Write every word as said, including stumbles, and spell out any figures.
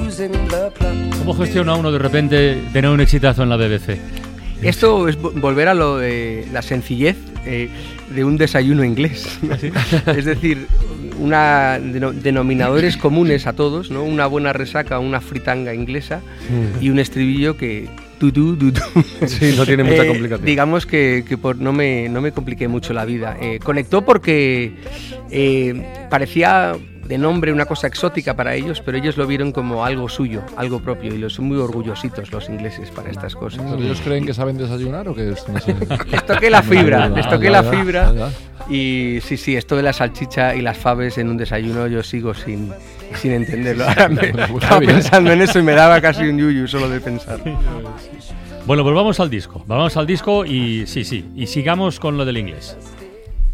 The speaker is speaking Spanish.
¿Cómo gestiona uno de repente tener un exitazo en la B B C? Esto es volver a lo de la sencillez eh, de un desayuno inglés, ¿no? Es decir, una denominadores comunes a todos, ¿no? Una buena resaca, una fritanga inglesa mm. y un estribillo que tutú, tutú. Sí, no tiene mucha eh, complicación. Digamos que, que por, no, me, no me compliqué mucho la vida. Eh, conectó porque eh, parecía de nombre una cosa exótica para ellos, pero ellos lo vieron como algo suyo, algo propio, y los son muy orgullositos los ingleses para estas cosas. ¿Pero ellos creen que saben desayunar o que es? No sé. Les toqué la fibra, les toqué ah, la ya, fibra ya, ya. Y sí, sí, esto de la salchicha y las faves en un desayuno yo sigo sin, sin entenderlo. Ahora me estaba pensando en eso y me daba casi un yuyu solo de pensar. Bueno, pues vamos al disco, vamos al disco y sí, sí, y sigamos con lo del inglés.